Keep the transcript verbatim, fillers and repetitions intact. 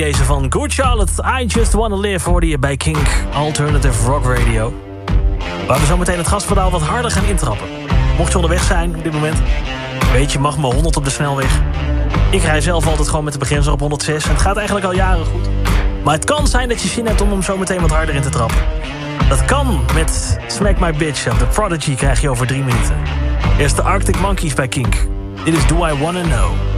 Deze van Good Charlotte, I Just Wanna Live, hoorde je bij Kink Alternative Rock Radio. Waar we zo meteen het gaspedaal wat harder gaan intrappen. Mocht je onderweg zijn op dit moment, weet je, mag maar honderd op de snelweg. Ik rij zelf altijd gewoon met de begrenzer op honderdzes. En het gaat eigenlijk al jaren goed. Maar het kan zijn dat je zin hebt om hem zo meteen wat harder in te trappen. Dat kan met Smack My Bitch Up. The Prodigy krijg je over drie minuten. Eerst de Arctic Monkeys bij Kink. Dit is Do I Wanna Know.